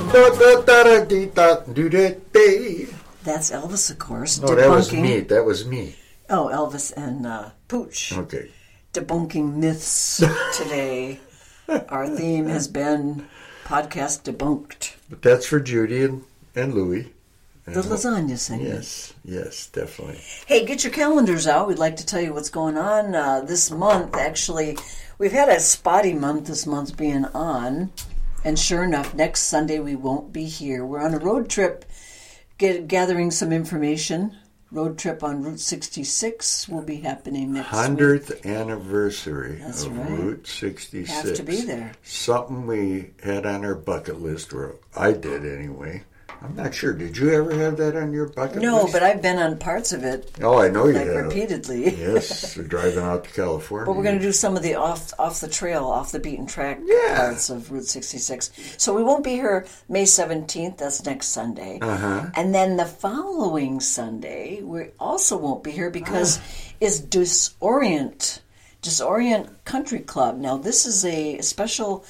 That's Elvis, of course. No, that was me. That was me. Oh, Elvis and Pooch. Okay. Debunking myths today. Our theme has been podcast debunked. But that's for Judy and Louie. The lasagna segment. Yes, definitely. Hey, get your calendars out. We'd like to tell you what's going on this month. Actually, we've had a spotty month this month being on. And sure enough, next Sunday we won't be here. We're on a road trip gathering some information. Road trip on Route 66 will be happening next 100th week. Anniversary That's of right. Route 66. Have to be there. Something we had on our bucket list, or I did anyway. I'm not sure. Did you ever have that on your bucket list? No, but I've been on parts of it. Oh, I know you like have. Repeatedly. Yes, driving out to California. But we're going to do some of the off the trail, off the beaten track parts of Route 66. So we won't be here May 17th. That's next Sunday. And then the following Sunday, we also won't be here because it's Disorient Country Club. Now, this is a special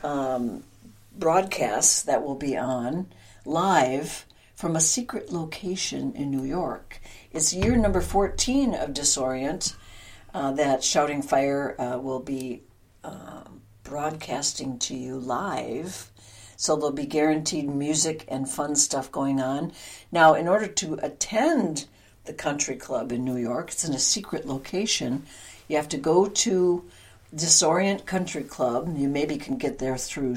broadcast that will be on live from a secret location in New York. It's year number 14 of Disorient that Shouting Fire will be broadcasting to you live. So there'll be guaranteed music and fun stuff going on. Now, in order to attend the country club in New York, it's in a secret location, you have to go to Disorient Country Club. You maybe can get there through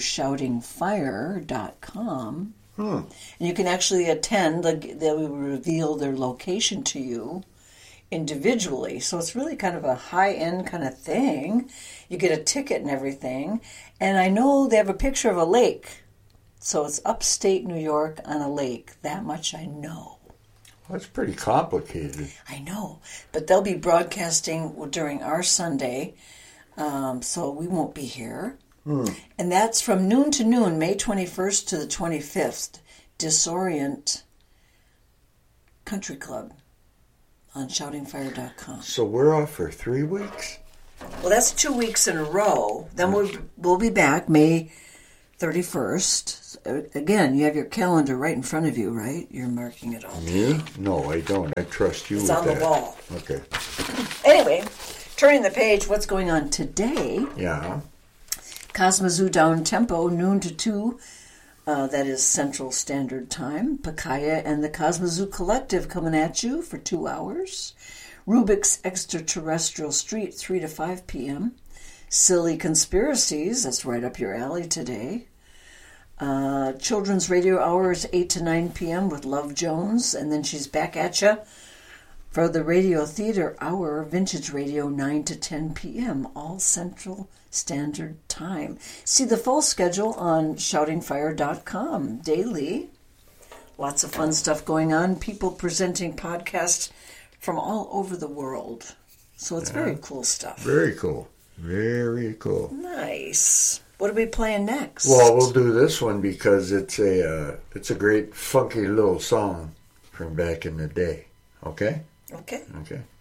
shoutingfire.com. And you can actually attend. They will reveal their location to you individually. So it's really kind of a high-end kind of thing. You get a ticket and everything. And I know they have a picture of a lake. So it's upstate New York on a lake. That much I know. Well, that's pretty complicated. I know. But they'll be broadcasting during our Sunday. So we won't be here. And that's from noon to noon, May 21st to the 25th, Disorient Country Club on shoutingfire.com. So we're off for 3 weeks? Well, that's 2 weeks in a row. Then we'll be back May 31st. Again, you have your calendar right in front of you, right? You're marking it all. Me? No, I don't. I trust you it's with on that. The wall. Okay. Anyway, turning the page, what's going on today? Yeah. Kalamazoo down tempo, noon to 2, that is Central Standard Time. Pacaya and the Kalamazoo Collective coming at you for 2 hours. Rubik's Extraterrestrial Street, 3 to 5 p.m. Silly Conspiracies, that's right up your alley today. Children's Radio Hour is 8 to 9 p.m. with Love Jones, and then she's back at you for the Radio Theater Hour, Vintage Radio, 9 to 10 p.m., all Central Standard Time. See the full schedule on shoutingfire.com daily. Lots of fun stuff going on. People presenting podcasts from all over the world. So it's very cool stuff. Very cool. Very cool. Nice. What are we playing next? Well, we'll do this one because it's a great funky little song from back in the day. Okay? Okay. Okay.